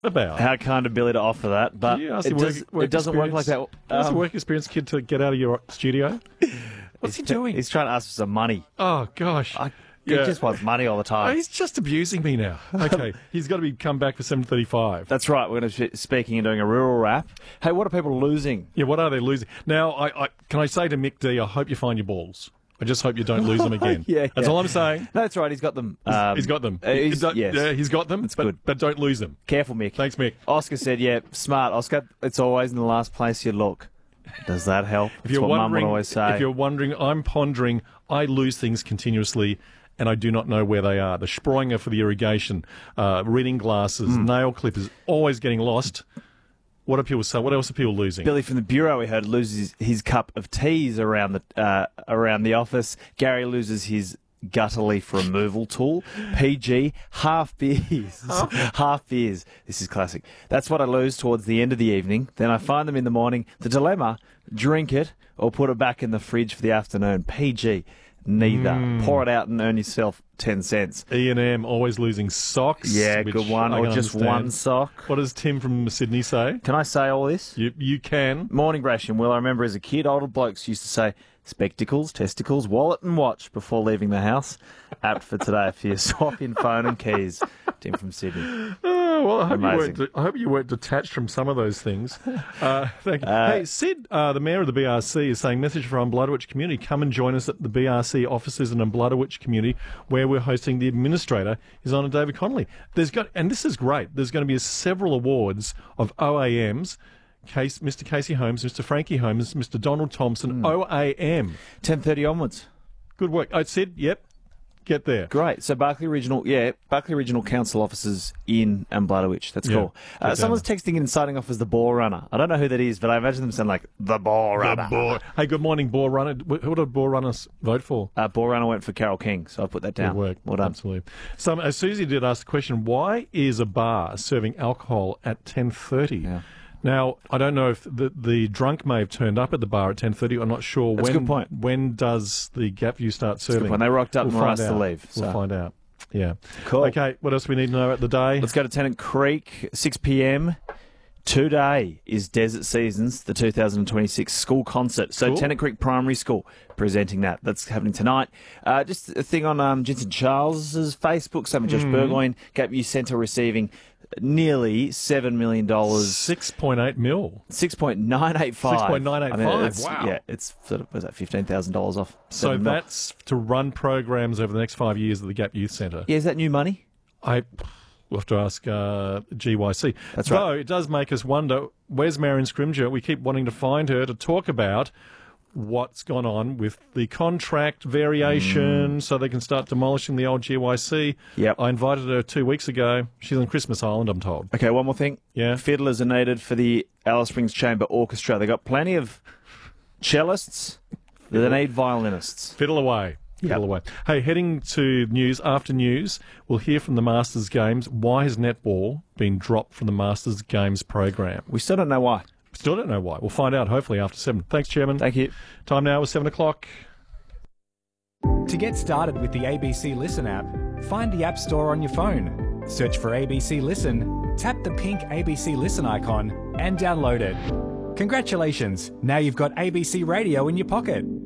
About. How kind of Billy to offer that, but Did you ask it, the it doesn't work like that. That's a work experience kid to get out of your studio. What's he doing? He's trying to ask for some money. Oh, gosh. He just wants money all the Oh, time. he's just abusing me now. Okay, he's got to come back for 7:35. That's right. We're going to be speaking and doing a rural wrap. Hey, what are people losing? Yeah, what are they losing? Now, can I say to Mick D, I hope you find your balls. I just hope you don't lose them again. That's all I'm saying. No, that's right. He's got them. He's got them. Yes. He's got them. That's good. But don't lose them. Careful, Mick. Thanks, Mick. Oscar said, yeah, smart. Oscar, it's always in the last place you look. Does that help? If you're That's what Mum would wondering, always say. if you're wondering, I'm pondering. I lose things continuously, and I do not know where they are. The Springer for the irrigation, reading glasses, nail clippers, always getting lost. What are people saying? What else are people losing? Billy from the Bureau, we heard, loses his cup of teas around the office. Gary loses his gutter leaf removal tool. PG, half beers. Half beers. This is classic. That's what I lose towards the end of the evening. Then I find them in the morning. The dilemma, drink it or put it back in the fridge for the afternoon. PG, neither. Pour it out and earn yourself 10 cents. E&M, always losing socks. Yeah, which good one. I Or can just understand. one sock. What does Tim from Sydney say? Can I say all this? You can. Morning ration. Well, I remember as a kid, older blokes used to say, spectacles, testicles, wallet and watch before leaving the house. Apt for today for your swap in phone and keys. Tim from Sydney. Oh, well, Amazing. I hope you weren't detached from some of those things. Thank you. Hey, Sid, the mayor of the BRC, is saying, message for Unbloodwitch community, come and join us at the BRC offices in Unbloodwitch community, where we're hosting the administrator, His Honour David Connolly. And this is great, there's going to be several awards of OAMs, Mr. Casey Holmes, Mr. Frankie Holmes, Mr. Donald Thompson, OAM. 10:30 onwards. Good work. Sid, yep, get there. Great. So Barclay Regional Council offices in Unbloodwitch. That's Yeah, cool. get Someone's down texting in signing off as the Ball Runner. I don't know who that is, but I imagine them sound like the Ball Runner. Hey, good morning, Ball Runner. Who did Ball Runner vote for? Ball Runner went for Carol King, so I put that down. Good work. Well done. Absolutely. Susie did ask the question, why is a bar serving alcohol at 10:30? Yeah. Now, I don't know if the drunk may have turned up at the bar at 10:30. I'm not sure. That's a good point. When does the Gap View start serving? When they rocked up and were asked to leave. We'll find out. Yeah. Cool. Okay, what else we need to know at the day? Let's go to Tennant Creek, 6 p.m. Today is Desert Seasons, the 2026 school concert. So Cool. Tennant Creek Primary School presenting that. That's happening tonight. Just a thing on Jensen Charles's Facebook. Same with Josh Burgoyne. Gap View Centre receiving nearly $7 million. 6.8 mil. 6.985. 6.985, wow. Yeah, it's sort of, was that $15,000 off? So $7 mil. that's to run programs over the next 5 years at the Gap Youth Centre. Yeah, is that new money? We'll have to ask GYC. That's right. Though it does make us wonder, where's Marion Scrimgeour? We keep wanting to find her to talk about what's gone on with the contract variation so they can start demolishing the old GYC. Yep. I invited her 2 weeks ago. She's on Christmas Island, I'm told. Okay, one more thing. Yeah. Fiddlers are needed for the Alice Springs Chamber Orchestra. They've got plenty of cellists. They need violinists. Fiddle away. Yep. Fiddle away. Hey, heading to news, after news, we'll hear from the Masters Games. Why has netball been dropped from the Masters Games program? We still don't know why. Still don't know why. We'll find out, hopefully, after 7. Thanks, Chairman. Thank you. Time now is 7 o'clock. To get started with the ABC Listen app, find the App Store on your phone. Search for ABC Listen, tap the pink ABC Listen icon, and download it. Congratulations! Now you've got ABC Radio in your pocket.